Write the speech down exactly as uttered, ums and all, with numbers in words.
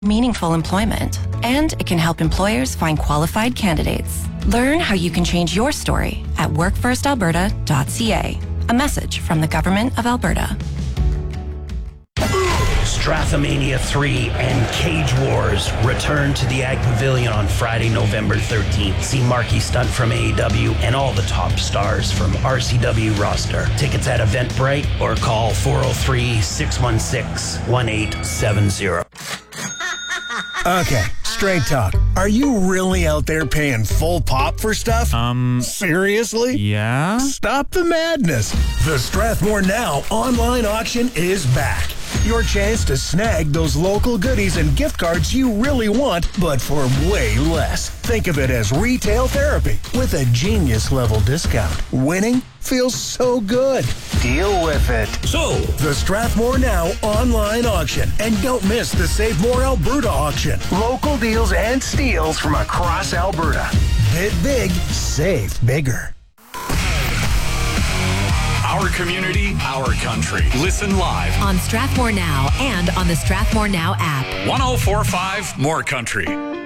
meaningful employment, and it can help employers find qualified candidates. Learn how you can change your story at work first alberta dot c a. A message from the Government of Alberta. Strathamania three and Cage Wars return to the Ag Pavilion on Friday, November thirteenth. See Marky Stunt from A E W and all the top stars from R C W roster. Tickets at Eventbrite or call four oh three, six one six, one eight seven zero. Okay, straight talk. Are you really out there paying full pop for stuff? Um, Seriously? yeah? Stop the madness. The Strathmore Now online auction is back. Your chance to snag those local goodies and gift cards you really want, but for way less. Think of it as retail therapy with a genius level discount. Winning feels so good. Deal with it. So, The Strathmore Now online auction. And don't miss the Save More Alberta auction. Local deals and steals from across Alberta. Bid big, save bigger. Our community, our country. Listen live on Strathmore Now and on the Strathmore Now app. one oh four point five More Country.